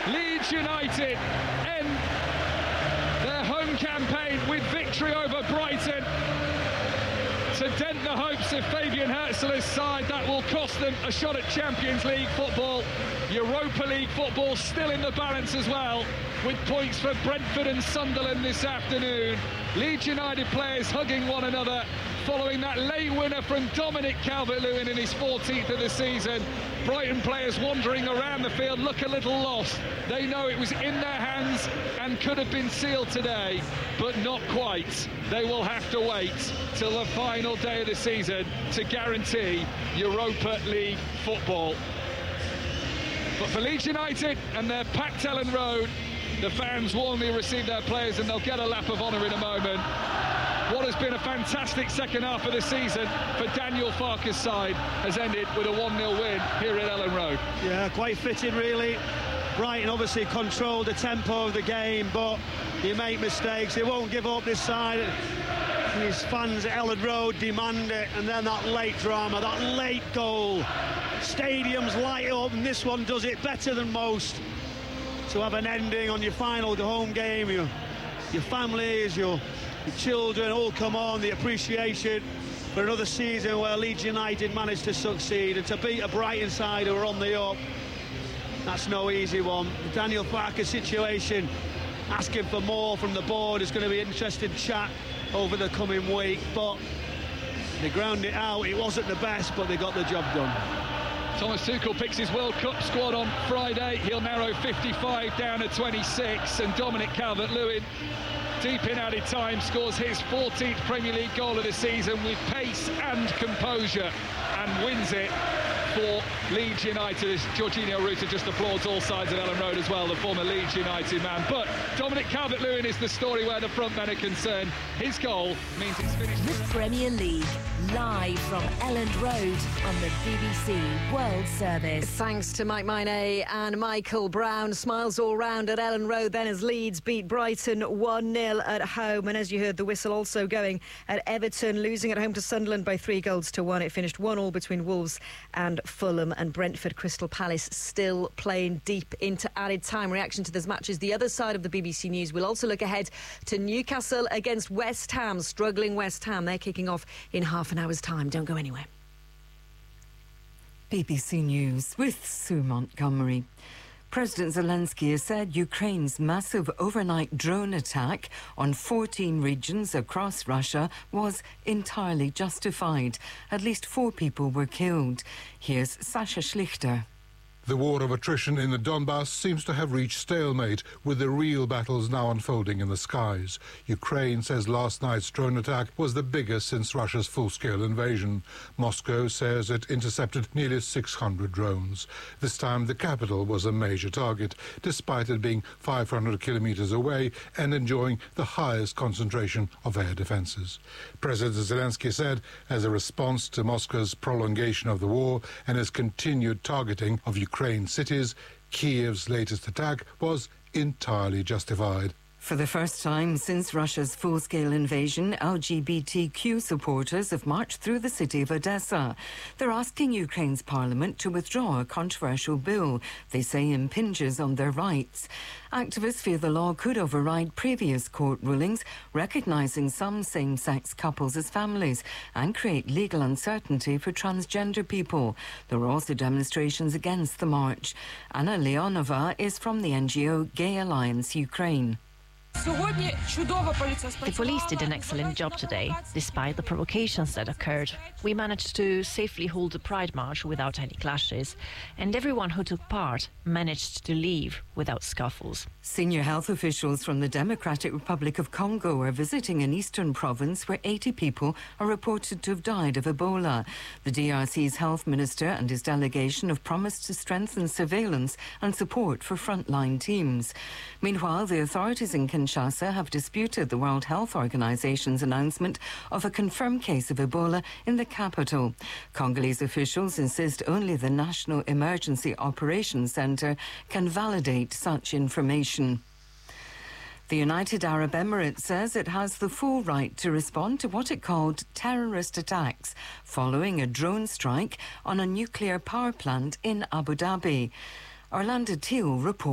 Leeds United end their home campaign with victory over Brighton to dent the hopes of Fabian Hürzeler's side. That will cost them a shot at Champions League football. Europa League football still in the balance as well, with points for Brentford and Sunderland this afternoon. Leeds United players hugging one another following that late winner from Dominic Calvert-Lewin in his 14th of the season. Brighton players wandering around the field look a little lost. They know it was in their hands and could have been sealed today, but not quite. They will have to wait till the final day of the season to guarantee Europa League football. But for Leeds United and their packed Ellen Road, the fans warmly receive their players and they'll get a lap of honour in a moment. What has been a fantastic second half of the season for Daniel Farke's side has ended with a 1-0 win here at Ellen Road. Yeah, quite fitting really. Brighton obviously controlled the tempo of the game, but you make mistakes. They won't give up this side. His fans at Ellen Road demand it, and then that late drama, that late goal. Stadiums light up, and this one does it better than most. To have an ending on your final home game, your families, your children all come on, the appreciation for another season where Leeds United managed to succeed, and to beat a Brighton side who are on the up, that's no easy one. The Daniel Farke situation, asking for more from the board, is going to be an interesting chat over the coming week, but they ground it out. It wasn't the best, but they got the job done. Thomas Tuchel picks his World Cup squad on Friday. He'll narrow 55 down to 26, and Dominic Calvert-Lewin, deep in added time, scores his 14th Premier League goal of the season with pace and composure and wins it for Leeds United, as Jorginho Rutter just applauds all sides of Ellen Road as well, the former Leeds United man. But Dominic Calvert-Lewin is the story where the front men are concerned. His goal means it's finished. The Premier League, live from Ellen Road on the BBC World Service. Thanks to Mike Mainay and Michael Brown. Smiles all round at Ellen Road then as Leeds beat Brighton 1-0 at home. And as you heard, the whistle also going at Everton, losing at home to Sunderland by 3-1. It finished 1-1 between Wolves and Fulham, and Brentford Crystal Palace still playing deep into added time. Reaction to this match is the other side of the BBC News. We'll also look ahead to Newcastle against West Ham, struggling West Ham. They're kicking off in half an hour's time. Don't go anywhere. BBC News with Sue Montgomery. President Zelensky has said Ukraine's massive overnight drone attack on 14 regions across Russia was entirely justified. At least 4 people were killed. Here's Sasha Schlichter. The war of attrition in the Donbass seems to have reached stalemate, with the real battles now unfolding in the skies. Ukraine says last night's drone attack was the biggest since Russia's full-scale invasion. Moscow says it intercepted nearly 600 drones. This time the capital was a major target, despite it being 500 kilometers away and enjoying the highest concentration of air defenses. President Zelensky said, as a response to Moscow's prolongation of the war and its continued targeting of Ukraine cities, Kiev's latest attack was entirely justified. For the first time since Russia's full-scale invasion, LGBTQ supporters have marched through the city of Odessa. They're asking Ukraine's parliament to withdraw a controversial bill they say impinges on their rights. Activists fear the law could override previous court rulings recognising some same-sex couples as families and create legal uncertainty for transgender people. There were also demonstrations against the march. Anna Leonova is from the NGO Gay Alliance Ukraine. The police did an excellent job today, despite the provocations that occurred. We managed to safely hold the Pride March without any clashes, and everyone who took part managed to leave without scuffles. Senior health officials from the Democratic Republic of Congo are visiting an eastern province where 80 people are reported to have died of Ebola. The DRC's health minister and his delegation have promised to strengthen surveillance and support for frontline teams. Meanwhile, the authorities in Kinshasa have disputed the World Health Organization's announcement of a confirmed case of Ebola in the capital. Congolese officials insist only the National Emergency Operations Centre can validate such information. The United Arab Emirates says it has the full right to respond to what it called terrorist attacks following a drone strike on a nuclear power plant in Abu Dhabi. Orlando Teal reports.